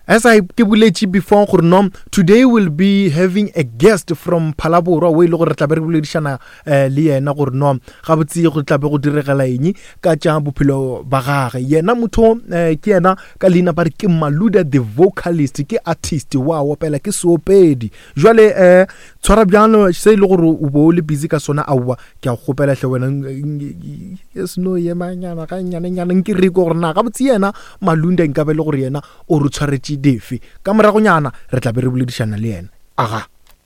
As I kebuletše before gore no, today will be having a guest from Phalaborwa we ile gore tla be re boledišana le yena gore no ga botse go tla be go diregela eng ka tša bophelo ba gage. Yena motho ke yena ka leina ba re ke Maluda the vocalist, ke artist wa opela, ke seopedi. Jwale tshwara bjalo se ile gore o bo le busy ka sona aowa ke a gopela hle wena yes no ye manyana ga nyana nke re go gore na ga botse yena Malunda nka be le gore yena o re tshwaretse defe ka moragonyana re tla be re boledišana le yena. Aga